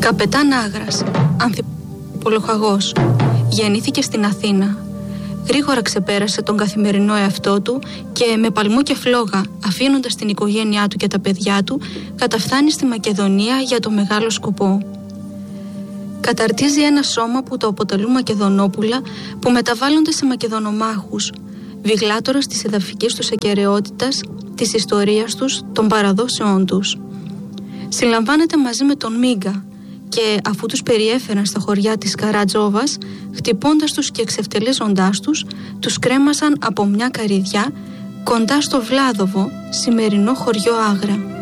Καπετάν Άγρας, ανθιπολοχαγός, γεννήθηκε στην Αθήνα. Γρήγορα ξεπέρασε τον καθημερινό εαυτό του και με παλμό και φλόγα, αφήνοντας την οικογένειά του και τα παιδιά του, καταφθάνει στη Μακεδονία για το μεγάλο σκοπό. Καταρτίζει ένα σώμα που το αποτελούν Μακεδονόπουλα που μεταβάλλονται σε Μακεδονομάχους, βιγλάτορας της εδαφικής τους ακεραιότητας, της ιστορίας τους, των παραδόσεών τους. Συλλαμβάνεται μαζί με τον Μίγκα και αφού τους περιέφεραν στα χωριά της Καρατζόβας, χτυπώντας τους και εξευτελίζοντάς τους, τους κρέμασαν από μια καρυδιά κοντά στο Βλάδοβο, σημερινό χωριό Άγρα.